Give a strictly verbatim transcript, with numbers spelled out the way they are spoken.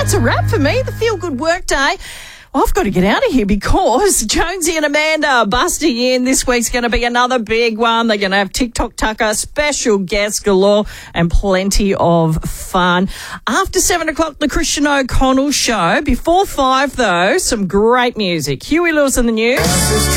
that's a wrap for me. The Feel Good Work Day. Well, I've got to get out of here because Jonesy and Amanda are busting in. This week's going to be another big one. They're going to have TikTok Tucker, special guests galore, and plenty of fun. After seven o'clock, the Christian O'Connell Show. Before five, though, some great music. Huey Lewis and the News.